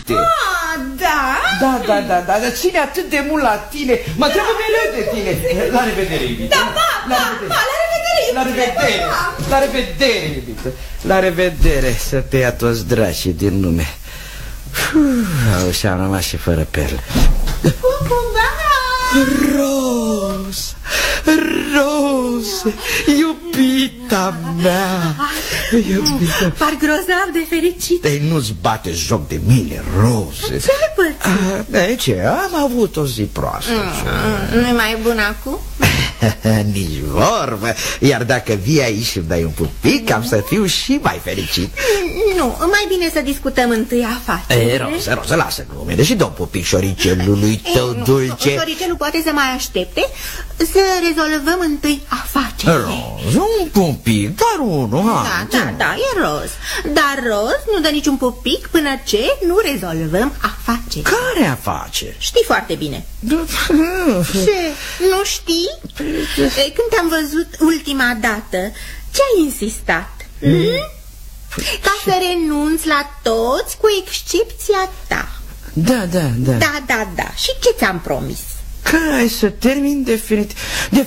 fericite. Da, dar ține atât de mult la tine. Mă întreabă mereu de tine. La revedere, iubite. La revedere, iubite. La revedere, să te ia toți dracii din lume. Și am rămas și fără perle. Rose, iubita mea. Par grozav de fericit. Ei, nu-ți bate joc de mine, Rose. Ce ce? Am avut o zi proastă. Nu-i mai bun acum? Nici vorbă. Iar dacă vii aici și îmi dai un pupic, am să fiu și mai fericit. Nu, mai bine să discutăm întâi afaceri. Roze, lasă glumele și dă un pupic șoricelului tău dulce. Șoricelul poate să mai aștepte. Să rezolvăm întâi afacerile. Roz, un pupic, doar unul. Da, e Roz. Dar Roz nu dă niciun pupic până ce nu rezolvăm afaceri. Care afaceri? Știi foarte bine. Ce? Nu știi? Când te-am văzut ultima dată, ce ai insistat? Ca să renunți la toți cu excepția ta. Da. Da. Și ce ți-am promis? Că ai să termin definitiv.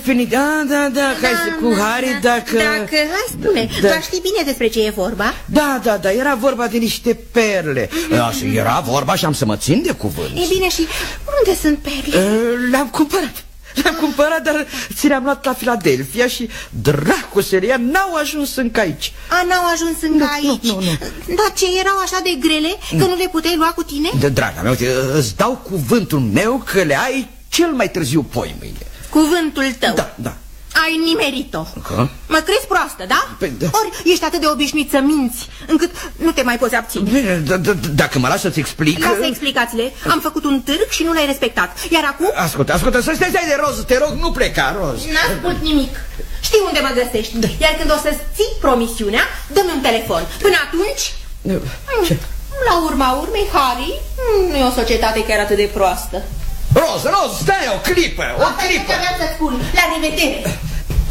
Da, cu Harry, dacă... Hai spune, va ști bine despre ce e vorba? Da, era vorba de niște perle. Era vorba și am să mă țin de cuvânt. E bine, și unde sunt perle? Le-am cumpărat, dar ți le-am luat la Philadelphia și, dracuseria, n-au ajuns încă aici. N-au ajuns încă aici? Nu. Dar ce, erau așa de grele că nu le puteai lua cu tine? Draga mea, uite, îți dau cuvântul meu că le ai cel mai târziu poi mâine. Cuvântul tău? Da. Ai nimerit-o. Mă crezi proastă, da? Ori ești atât de obișnuit să minți încât nu te mai poți abține. Bine, dacă mă lași să-ți explic... Lasă explicațiile. Am făcut un târg și nu l-ai respectat. Iar acum... Ascultă, să stai de Roz, te rog, nu pleca, Roz. N-ascult nimic. Știi unde mă găsești. Iar când o să-ți ții promisiunea, dă-mi un telefon. Până atunci... Ce? La urma urmei, Harry, nu e o societate chiar atât de proastă. Roz, stai o clipă. Asta vreau să spun. La revedere.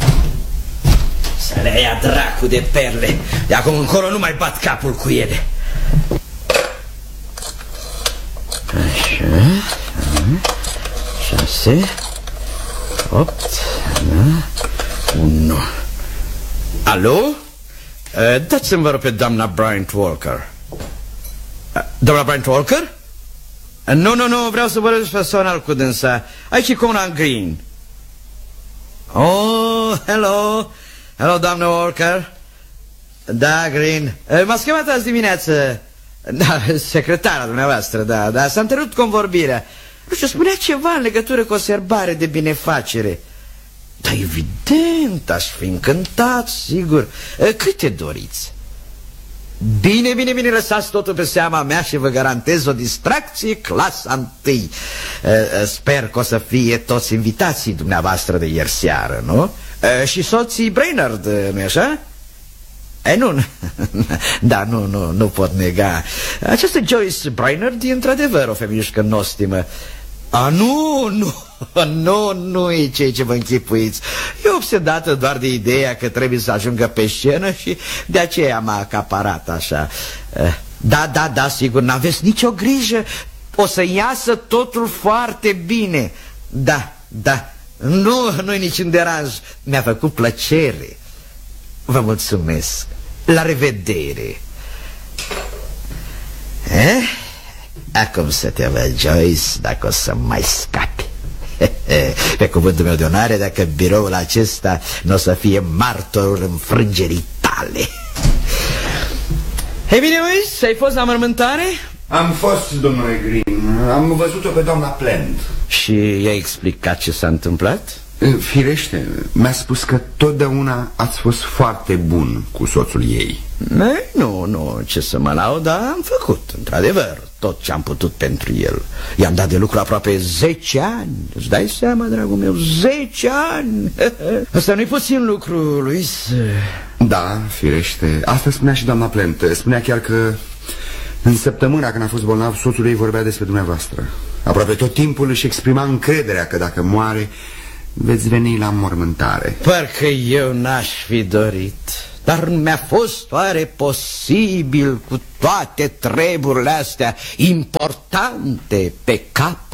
Să le ia dracu de perle. De acum încolo nu mai bat capul cu ele. Așa, 6, 8, 1. Alo? Dați-mi vă rog pe doamna Bryant Walker. Doamna Bryant Walker? Nu, vreau să vorbesc personal cu dânsa. Aici e Conan Green. Oh, hello, doamnă Walker. Da, Green. M-ați chemat azi dimineață. Da, secretara dumneavoastră, da, s-a întrerupt convorbirea. Nu știu, spunea ceva în legătură cu o serbare de binefacere. Da, evident, aș fi încântat, sigur. Câte doriți? Bine, lăsați totul pe seama mea și vă garantez o distracție clasa 1. Sper că o să fie toți invitații dumneavoastră de ieri seară, nu? Și soții Brainerd, nu-i așa? Nu, da, nu pot nega. Această Joyce Brainerd e într-adevăr o femeiușcă nostimă. Nu e ceea ce vă închipuiți. E obsedată doar de ideea că trebuie să ajungă pe scenă și de aceea m-a acaparat așa. Da, sigur, n-aveți nicio grijă. O să iasă totul foarte bine. Da, nu-i niciun deranj. Mi-a făcut plăcere. Vă mulțumesc. La revedere. Acum să te văd, Joyce, dacă o să mai scapi. Pe cuvântul meu de onoare, dacă biroul acesta nu o să fie martorul înfrângerii tale. Ei bine, Joyce, ai fost la mormântare? Am fost, domnule Green. Am văzut-o pe doamna Plant. Și i-a explicat ce s-a întâmplat? Firește, mi-a spus că totdeauna ați fost foarte bun cu soțul ei. Nu, ce să mă laud, dar am făcut, într-adevăr, tot ce am putut pentru el. I-am dat de lucru aproape 10 ani. Îți dai seama, dragul meu, 10 ani. Asta nu-i puțin lucru, Luis. Da, firește, asta spunea și doamna Plant. Spunea chiar că în săptămâna când a fost bolnav, soțul ei vorbea despre dumneavoastră. Aproape tot timpul își exprima încrederea că dacă moare veți veni la mormântare. Parcă eu n-aș fi dorit. Dar nu mi-a fost oare posibil cu toate treburile astea importante pe cap